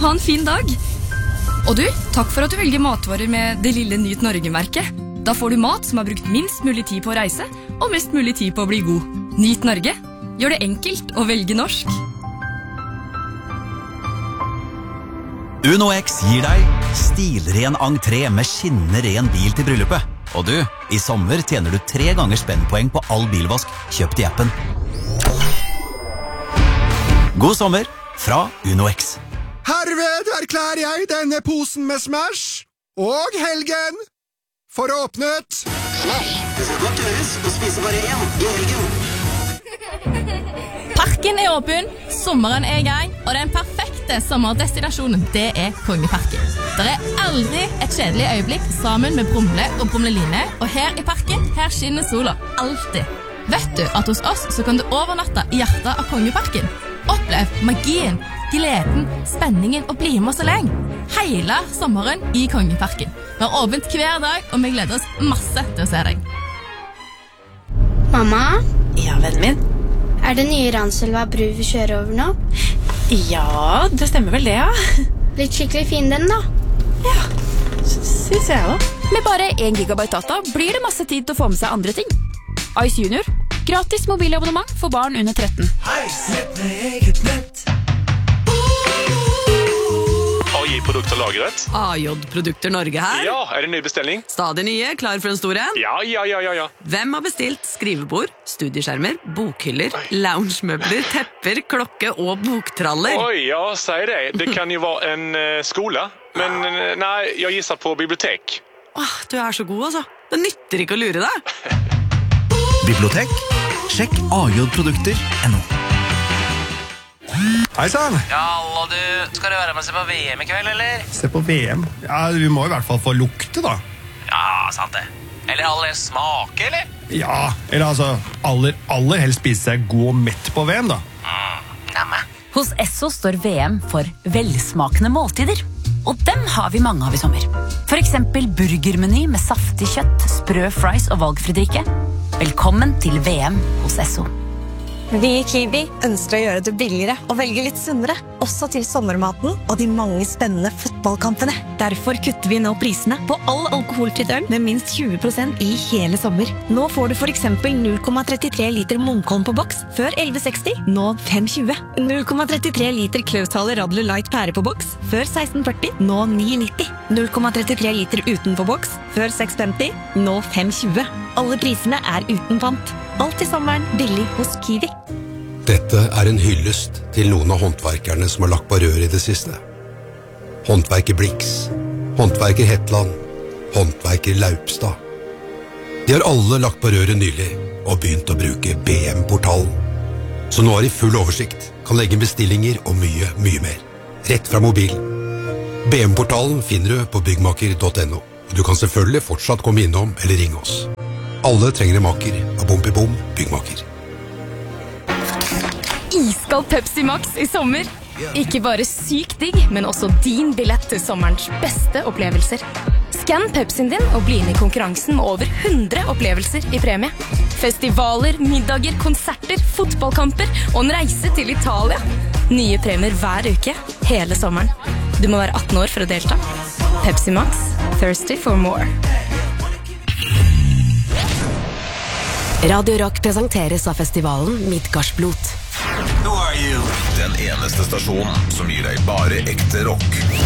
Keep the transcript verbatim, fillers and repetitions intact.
Ha en fin dag. Og du, takk for at du velger matvarer med det lille Nyt Norge-merket. Da får du mat som har brukt minst mulig tid på å reise, og mest mulig tid på å bli god. Nyt Norge. Gjør det enkelt å velge norsk. UnoX gir deg stilren entré med skinnende ren bil til bryllupet. Og du, i sommer tjener du tre ganger spennpoeng på all bilvask kjøpt i appen. God sommer fra UnoX. Herved erklærer jeg denne posen med Smash og helgen for åpnet. Smash, det skal godt gjøres å spise bare én i helgen. Parken er åpen, sommeren er i gang, og den perfekte sommerdestinasjonen, det er Kongeparken. Det er aldri et kjedelig øyeblikk sammen med Brumle og Brumleline, og her i parken, her skinner sola alltid. Vet du at hos oss så kan du overnatte i hjertet av Kongeparken? Opplev magien, gleden, spenningen og bli med oss så lenge. Hele sommeren i Kongeparken. Vi har åpent hver dag, og vi gleder oss masse til å se deg. Mamma? Ja, vennen min? Er det nye Ranselva bru vi kjører over nå? Ja, det stemmer vel det, ja. Blitt skikkelig fin den da. Ja, synes jeg også. Med bare en gigabyte data blir det masse tid til å få med seg andre ting. Ice Junior. Gratis mobilabonnement for barn under tretten. Ice, nett med eget nett. A J-produkter lagret. A J-produkter Norge her. Ja, er det ny bestilling? Stadig nye, klar for en stor en? Ja, ja, ja, ja, ja. Hvem har bestilt skrivebord, studieskjermer, bokhyller, loungemøbler, tepper, klokke og boktraller? Oi, ja, sier det. Det kan jo være en uh, skole, men uh, nei, jeg gisser på bibliotek. Åh, du er så god, altså. Det nytter ikke å lure deg. Bibliotek? Sjekk A J produkter punktum no. Hei sann! Ja, hallo du. Skal du være med og se på V M i kveld, eller? Se på V M? Ja, vi må i hvert fall få lukte, da. Ja, sant det. Eller aller smake, eller? Ja, eller altså, aller, aller helst spise seg god og mett på V M, da. Mm, nemme. Hos Esso står V M for velsmakende måltider. Og dem har vi mange av i sommer. For eksempel burgermeny med saftig kjøtt, sprø fries og valgfri drikke. Velkommen til V M hos Esso. Vi i Kiwi ønsker å gjøre det billigere og velge litt sunnere, også til sommermaten og de mange spennende fotballkampene. Derfor kutter vi nå prisene på all alkoholfritt øl med minst tjue prosent i hele sommer. Nå får du for eksempel null komma trettitre liter Munkholm på boks, før elleve seksti, nå fem tjue. null komma trettitre liter Klaushaler Radler Light pære på boks, før seksten førti, nå ni nitti. null komma trettitre liter uten på boks, før seks femti, nå fem tjue. Alle prisene er uten pant. Alt i sommeren billig hos Kiwi. Dette er en hyllest til noen av håndverkerne som har lagt på rør i det siste. Håndverker Blix, håndverker Hetland, håndverker Laupstad. De har alle lagt på røret nylig og begynt å bruke B M-portalen. Så nå har de full oversikt, kan legge bestillinger og mye, mye mer. Rett fra mobilen. B M-portalen finner du på byggmaker punktum no. Og du kan selvfølgelig fortsatt komme innom eller ringe oss. Alle trenger en maker av Bompibom byggmaker. Iskald Pepsi Max i sommer. Ikke bare sykt digg, men også din billett til sommerens beste opplevelser. Skann Pepsien din og bli med i konkurransen med over hundre opplevelser i premie. Festivaler, middager, konserter, fotballkamper og en reise til Italia. Nye premier hver uke, hele sommeren. Du må være atten år for å delta. Pepsi Max, thirsty for more. Radio Rock presenteres av festivalen Midgardsblot. Nå er you den eneste stasjonen som gir deg bare ekte rock.